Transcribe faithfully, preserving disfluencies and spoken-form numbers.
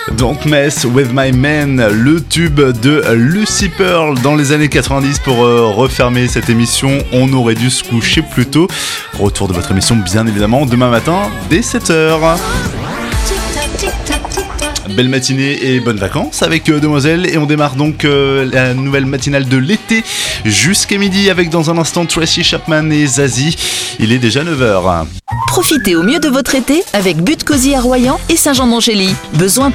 Don't Mess With My Man, le tube de Lucy Pearl dans les années quatre-vingt-dix. Pour euh, refermer cette émission, on aurait dû se coucher plus tôt. Retour de votre émission bien évidemment demain matin dès sept heures. Belle matinée et bonnes vacances avec euh, Demoiselle, et on démarre donc euh, la nouvelle matinale de l'été jusqu'à midi avec dans un instant Tracy Chapman et Zazie. Il est déjà neuf heures. Profitez au mieux de votre été avec But Cosy à Royan et Saint-Jean-d'Angély. Besoin